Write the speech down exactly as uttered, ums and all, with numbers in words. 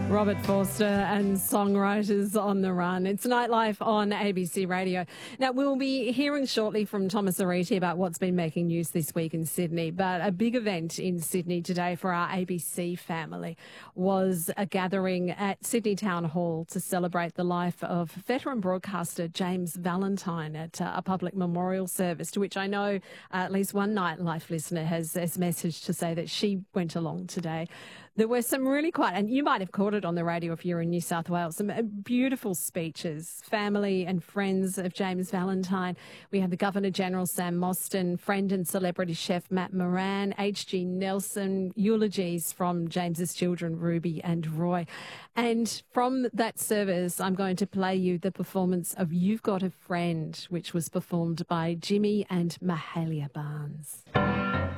Robert Forster and Songwriters on the Run. It's Nightlife on A B C Radio. Now, we'll be hearing shortly from Thomas Ariti about what's been making news this week in Sydney, but a big event in Sydney today for our A B C family was a gathering at Sydney Town Hall to celebrate the life of veteran broadcaster James Valentine at uh, a public memorial service, to which I know uh, at least one Nightlife listener has, has messaged to say that she went along today. There were some really quite, and you might have caught it on the radio if you're in New South Wales, some beautiful speeches, family and friends of James Valentine. We had the Governor-General Sam Mostyn, friend and celebrity chef Matt Moran, H G Nelson, eulogies from James's children, Ruby and Roy. And from that service, I'm going to play you the performance of You've Got a Friend, which was performed by Jimmy and Mahalia Barnes.